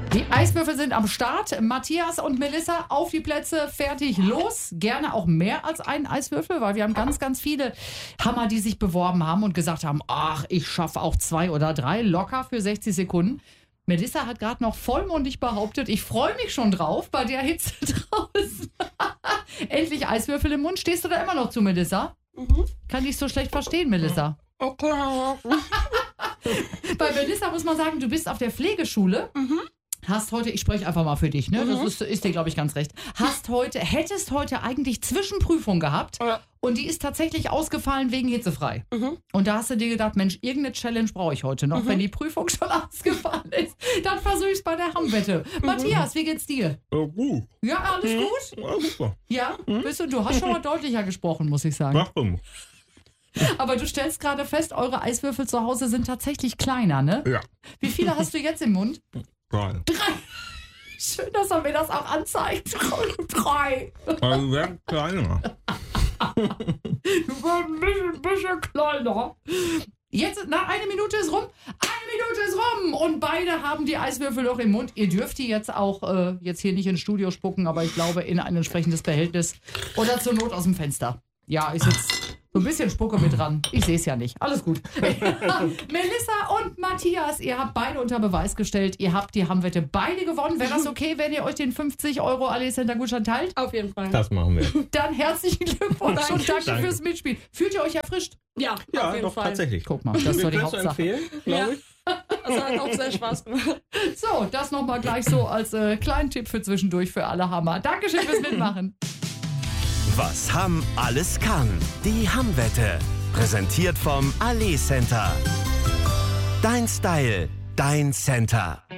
Die Eiswürfel sind am Start. Matthias und Melissa auf die Plätze, fertig, los. Gerne auch mehr als einen Eiswürfel, weil wir haben ganz, ganz viele Hammer, die sich beworben haben und gesagt haben, ach, ich schaffe auch 2 oder 3 locker für 60 Sekunden. Melissa hat gerade noch vollmundig behauptet, ich freue mich schon drauf bei der Hitze draußen. Endlich Eiswürfel im Mund. Stehst du da immer noch zu, Melissa? Kann ich so schlecht verstehen, Melissa. Okay. Bei Melissa muss man sagen, du bist auf der Pflegeschule. Hast heute, ich spreche einfach mal für dich, ne? Das ist dir, glaube ich, ganz recht. Hättest heute eigentlich Zwischenprüfung gehabt und die ist tatsächlich ausgefallen wegen hitzefrei. Und da hast du dir gedacht, Mensch, irgendeine Challenge brauche ich heute noch. Wenn die Prüfung schon ausgefallen ist, dann versuche ich es bei der Hammwette. Matthias, wie geht's dir? Gut. Ja, alles gut? Ja, super. Ja? Du hast schon mal deutlicher gesprochen, muss ich sagen. Warum? Aber du stellst gerade fest, eure Eiswürfel zu Hause sind tatsächlich kleiner, ne? Ja. Wie viele hast du jetzt im Mund? 3. 3. Schön, dass er mir das auch anzeigt. 3. Also werden kleiner. Du warst ein bisschen kleiner. Jetzt, eine Minute ist rum. 1 Minute ist rum. Und beide haben die Eiswürfel noch im Mund. Ihr dürft die jetzt auch, jetzt hier nicht ins Studio spucken, aber ich glaube in ein entsprechendes Behältnis. Oder zur Not aus dem Fenster. Ja, ist jetzt so ein bisschen Spucke mit dran. Ich sehe es ja nicht. Alles gut. Melissa und Matthias, ihr habt beide unter Beweis gestellt. Ihr habt die Hammwette beide gewonnen. Wäre das okay, wenn ihr euch den 50 € Allee Center Gutschein teilt? Auf jeden Fall. Das machen wir. Dann herzlichen Glückwunsch und danke fürs Mitspielen. Fühlt ihr euch erfrischt? Ja, auf Ja, jeden doch, Fall. tatsächlich. Guck mal, das ist doch die Kannst du Hauptsache. empfehlen, glaube ich. Also hat auch sehr Spaß gemacht. So, das nochmal gleich so als kleinen Tipp für zwischendurch für alle Hammer. Dankeschön fürs Mitmachen. Was Hamm alles kann. Die Hammwette. Präsentiert vom Allee Center. Dein Style, dein Center.